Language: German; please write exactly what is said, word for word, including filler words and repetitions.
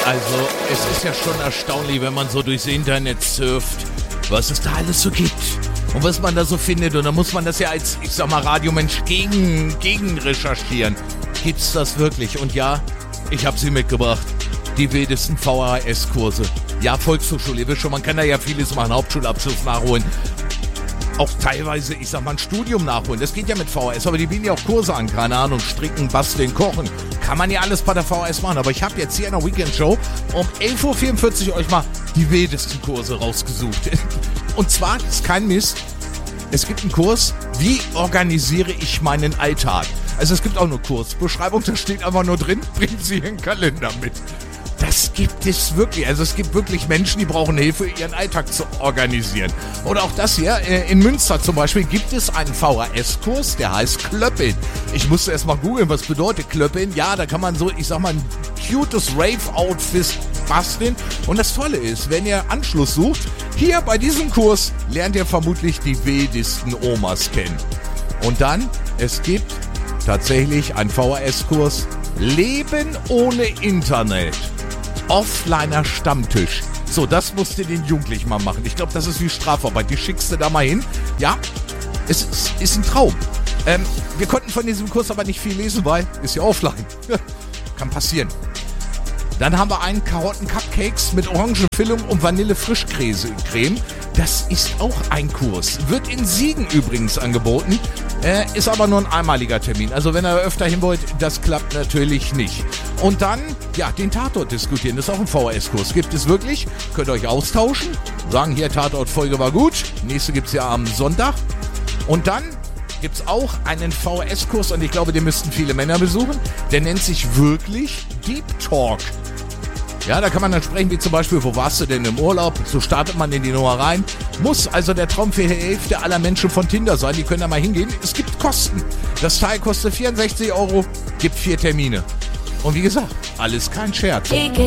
Also, es ist ja schon erstaunlich, wenn man so durchs Internet surft, was es da alles so gibt und was man da so findet. Und dann muss man das ja als, ich sag mal, Radiomensch gegen, gegen recherchieren. Gibt's das wirklich? Und ja, ich habe sie mitgebracht. Die wildesten V H S-Kurse. Ja, Volkshochschule, ihr wisst schon, man kann da ja vieles machen, Hauptschulabschluss nachholen. Auch teilweise, ich sag mal, ein Studium nachholen. Das geht ja mit V H S, aber die bieten ja auch Kurse an. Keine Ahnung, stricken, basteln, kochen. Kann man ja alles bei der V H S machen. Aber ich habe jetzt hier in der Weekend-Show um elf Uhr vierundvierzig euch mal die wildesten Kurse rausgesucht. Und zwar, ist kein Mist, es gibt einen Kurs, wie organisiere ich meinen Alltag? Also es gibt auch eine Kursbeschreibung, da steht einfach nur drin, bringen Sie Ihren Kalender mit. Das gibt es wirklich. Also es gibt wirklich Menschen, die brauchen Hilfe, ihren Alltag zu organisieren. Oder auch das hier, in Münster zum Beispiel, gibt es einen V H S-Kurs, der heißt Klöppeln. Ich musste erst mal googeln, was bedeutet Klöppeln. Ja, da kann man so, ich sag mal, ein cutes Rave-Outfit basteln. Und das Tolle ist, wenn ihr Anschluss sucht, hier bei diesem Kurs lernt ihr vermutlich die wildesten Omas kennen. Und dann, es gibt tatsächlich einen V H S-Kurs Leben ohne Internet. Offliner Stammtisch. So, das musst du den Jugendlichen mal machen. Ich glaube, das ist wie Strafarbeit. Die schickst du da mal hin. Ja, es ist, ist ein Traum. Ähm, wir konnten von diesem Kurs aber nicht viel lesen, weil ist ja offline. Kann passieren. Dann haben wir einen Karotten-Cupcakes mit Orangenfüllung und Vanille-Frischcreme. Das ist auch ein Kurs. Wird in Siegen übrigens angeboten. Äh, ist aber nur ein einmaliger Termin. Also wenn ihr öfter hin wollt, das klappt natürlich nicht. Und dann, ja, den Tatort diskutieren. Das ist auch ein V H S-Kurs. Gibt es wirklich. Könnt ihr euch austauschen. Sagen, hier, Tatort-Folge war gut. Nächste gibt's ja am Sonntag. Und dann gibt's auch einen V H S-Kurs. Und ich glaube, den müssten viele Männer besuchen. Der nennt sich wirklich Deep Talk. Ja, da kann man dann sprechen, wie zum Beispiel, wo warst du denn im Urlaub? So startet man in die Nummer rein. Muss also der Traum für die Hälfte aller Menschen von Tinder sein. Die können da mal hingehen. Es gibt Kosten. Das Teil kostet vierundsechzig Euro, gibt vier Termine. Und wie gesagt, alles kein Scherz.